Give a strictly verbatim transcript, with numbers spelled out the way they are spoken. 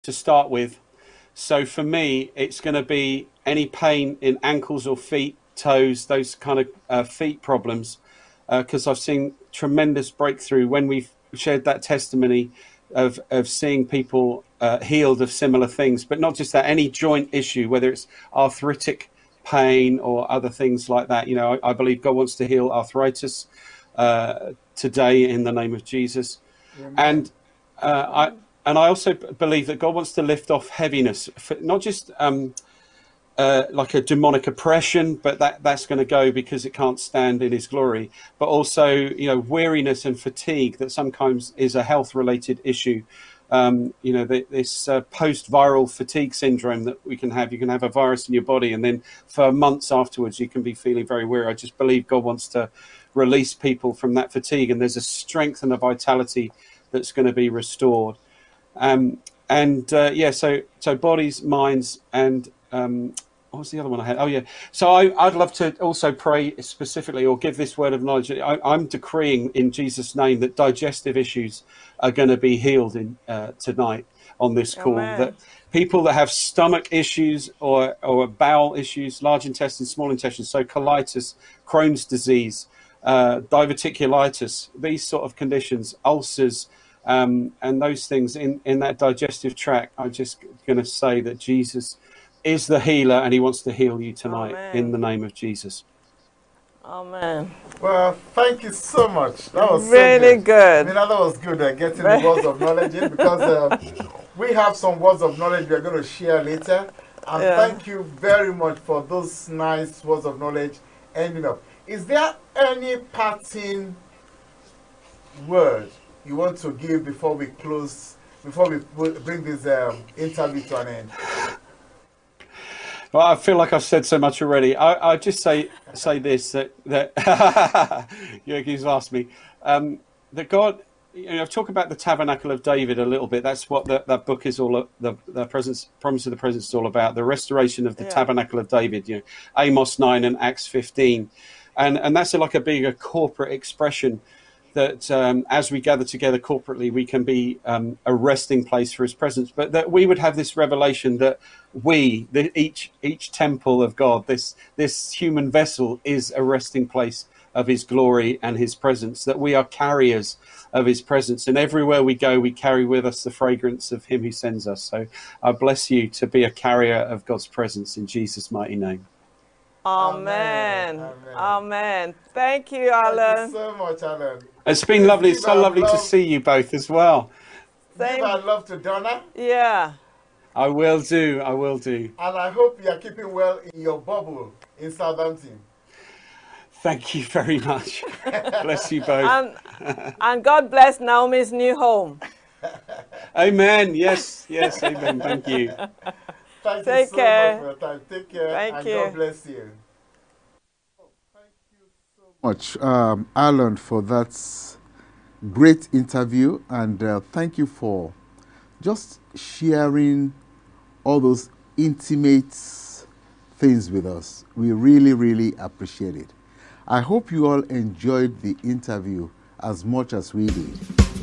to start with. So for me, it's going to be any pain in ankles or feet, toes, those kind of uh, feet problems, because uh, I've seen tremendous breakthrough when we've shared that testimony of of seeing people uh, healed of similar things, but not just that, any joint issue, whether it's arthritic pain or other things like that. You know, I, I believe God wants to heal arthritis uh, today in the name of Jesus. Amen. And uh, I and I also believe that God wants to lift off heaviness, for not just um, uh, like a demonic oppression, but that that's going to go because it can't stand in His glory. But also, you know, weariness and fatigue that sometimes is a health-related issue. Um, you know, the, this uh, post-viral fatigue syndrome that we can have. You can have a virus in your body, and then for months afterwards, you can be feeling very weary. I just believe God wants to release people from that fatigue, and there's a strength and a vitality that's going to be restored. Um, and uh, yeah, so so bodies, minds, and um, what was the other one I had? Oh yeah, so I, I'd love to also pray specifically or give this word of knowledge. I, I'm decreeing in Jesus' name that digestive issues are going to be healed in uh, tonight on this call. Amen. That people that have stomach issues or or bowel issues, large intestine, small intestine, so colitis, Crohn's disease, uh, diverticulitis, these sort of conditions, ulcers. Um, and those things in, in that digestive tract, I'm just going to say that Jesus is the healer, and He wants to heal you tonight. Amen. In the name of Jesus. Amen. Well, thank you so much. That was really so good. good. I mean, that was good uh, getting the words of knowledge in, because uh, we have some words of knowledge we're going to share later. And yeah. Thank you very much for those nice words of knowledge ending up. Is there any parting word you want to give before we close, before we bring this um, interview to an end? Well, I feel like I've said so much already. I, I just say say this, that, that Yogi's asked me, um, that God, you know, I've talked about the Tabernacle of David a little bit. That's what the, that book is all, the, the presence, Promise of the Presence is all about, the restoration of the yeah. Tabernacle of David, you know, Amos nine and Acts fifteen. And, and that's like a bigger corporate expression that um, as we gather together corporately, we can be um, a resting place for His presence, but that we would have this revelation that we, the, each each temple of God, this this human vessel is a resting place of His glory and His presence, that we are carriers of His presence, and everywhere we go, we carry with us the fragrance of Him who sends us. So I bless you to be a carrier of God's presence in Jesus' mighty name. Amen. Amen. Amen. Thank you, Alan. Thank you so much, Alan. It's been lovely. It's so lovely love. to see you both as well. Same. Give our love to Donna. Yeah. I will do. I will do. And I hope you are keeping well in your bubble in Southampton. Thank you very much. Bless you both. And, and God bless Naomi's new home. Amen. Yes. Yes. Amen. Thank you. Thank Take you so care. much for your time. Take care. Thank and you. God bless you. Thank you so much, um, Alan, for that great interview. And uh, thank you for just sharing all those intimate things with us. We really, really appreciate it. I hope you all enjoyed the interview as much as we did.